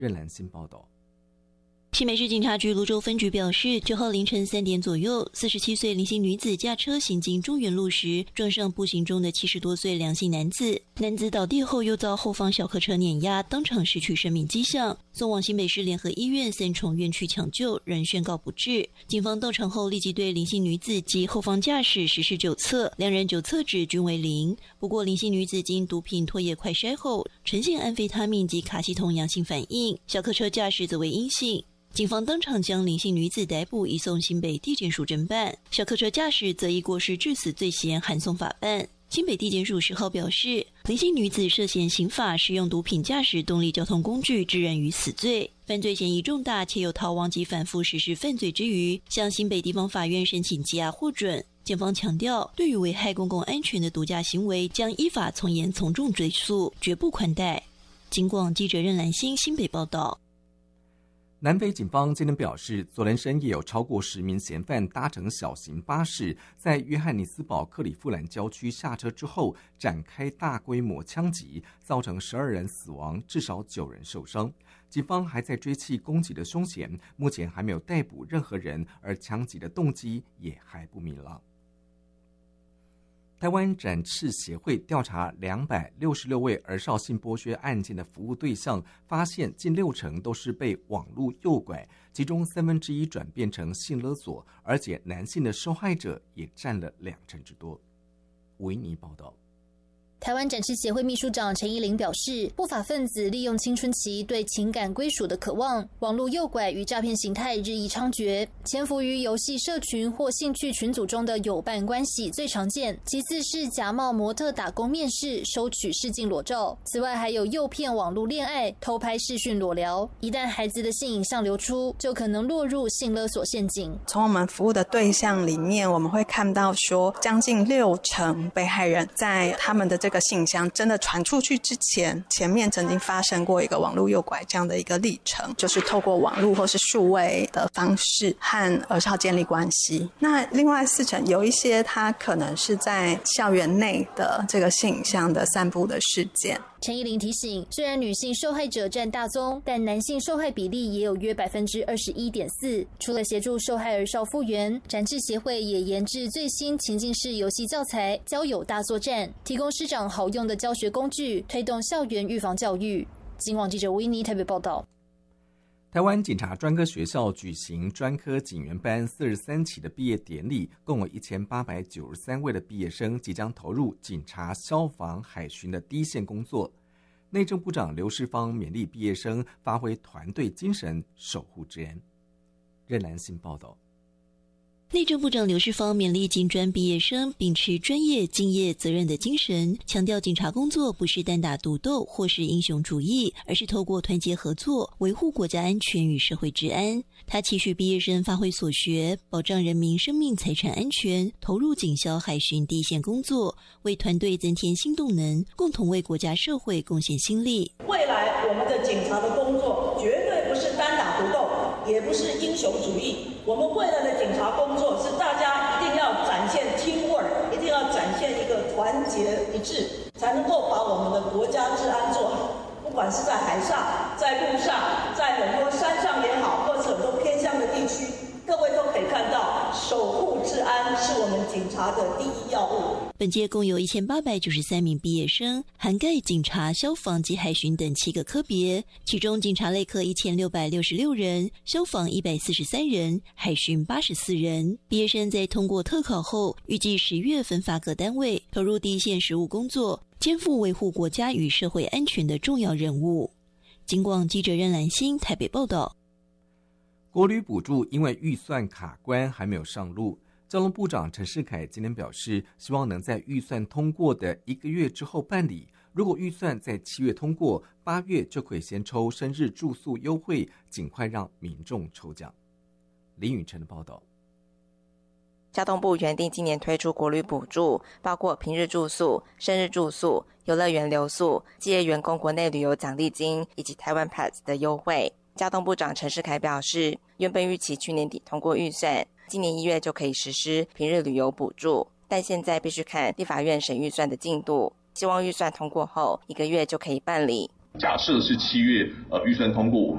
任兰新报道。 新北市警察局芦洲分局表示，9号凌晨3点左右，47岁林姓女子驾车行经中原路时，撞上步行中的70多岁梁姓男子。男子倒地后又遭后方小客车碾压，当场失去生命迹象，送往新北市联合医院3重院区抢救，仍宣告不治。警方到场后立即对林姓女子及后方驾驶实施酒测，两人酒测值均为0。不过林姓女子经毒品唾液快筛后，呈现安非他命及卡西酮阳性反应，小客车驾驶则为阴性。警方当场将林姓女子逮捕，移送新北地检署侦办。小客车驾驶则以过失致死罪嫌函送法办。新北地检署10号表示，林姓女子涉嫌刑法使用毒品驾驶动力交通工具致人于死罪，犯罪嫌疑重大，且有逃亡及反复实施犯罪之余，向新北地方法院申请羁押获准。检方强调，对于危害公共安全的毒驾行为，将依法从严从重追诉，绝不宽待。警广记者任兰心新北报道。 南北警方今天表示，昨天深夜有超过10名嫌犯搭乘小型巴士，在约翰尼斯堡克里夫兰郊区下车之后，展开大规模枪击，造成12人死亡，至少9人受伤。警方还在追缉攻击的凶嫌，目前还没有逮捕任何人，而枪击的动机也还不明朗。台湾展翅协会调查266位儿少性剥削案件的服务对象，发现近60%都是被网络诱拐，其中1/3转变成性勒索，而且男性的受害者也占了20%之多。维尼报道。 台湾展翅协会秘书长陈依玲表示，不法分子利用青春期对情感归属的渴望，网络诱拐与诈骗形态日益猖獗，潜伏于游戏社群或兴趣群组中的友伴关系最常见，其次是假冒模特打工面试，收取试镜裸照，此外还有诱骗网络恋爱、偷拍视讯裸聊，一旦孩子的性影像流出，就可能落入性勒索陷阱。 从我们服务的对象里面，我们会看到说，将近60%被害人在他们的这个信箱真的传出去之前，前面曾经发生过一个网络诱拐这样的一个历程，就是透过网络或是数位的方式和儿少建立关系。那另外4%有一些他可能是在校园内的这个性影像的散布的事件。 陈依玲提醒，虽然女性受害者占大宗，但男性受害比例也有约21.4%。除了协助受害儿少复原，展翅协会也研制最新情境式游戏教材《交友大作战》，提供师长好用的教学工具，推动校园预防教育。警广记者维尼台北报道。 台湾警察专科学校举行专科警员班43期的毕业典礼，共有1893位的毕业生即将投入警察、消防、海巡的第一线工作。内政部长刘世芳勉励毕业生发挥团队精神，守护治安。任兰信报道。 内政部长刘世芳勉励警专毕业生秉持专业、敬业、责任的精神，强调警察工作不是单打独斗或是英雄主义，而是透过团结合作，维护国家安全与社会治安。他期许毕业生发挥所学，保障人民生命财产安全，投入警消海巡第一线工作，为团队增添新动能，共同为国家社会贡献心力。 未来我们的警察的工作绝对不是单打独斗，也不是英雄主义，我们未来的警察工作是大家一定要展现 teamwork， 一定要展现一个团结一致，才能够把我们的国家治安做好。不管是在海上、在路上、在很多山上也好，或者很多偏乡的地区，各位都可以看到，守护治安是我们警察的第一要务。 本届共有1893名毕业生，涵盖警察、消防及海巡等7个科别，其中警察类科1666人，消防143人，海巡84人。毕业生在通过特考后，预计10月分发各单位，投入第一线实务工作，肩负维护国家与社会安全的重要任务。警广记者任兰心台北报道。 国旅补助因为预算卡关还没有上路，交通部长陈世凯今天表示，希望能在预算通过的1个月之后办理。如果预算在7月通过，8月就可以先抽生日住宿优惠，尽快让民众抽奖。林宇辰的报道。 交通部原定今年推出国旅补助，包括平日住宿、生日住宿、游乐园留宿、企业员工国内旅游奖励金以及台湾 Pass 的优惠。交通部长陈世凯表示，原本预期去年底通过预算，今年1月就可以实施平日旅游补助，但现在必须看立法院审预算的进度，希望预算通过后1个月就可以办理。 假设是7月预算通过，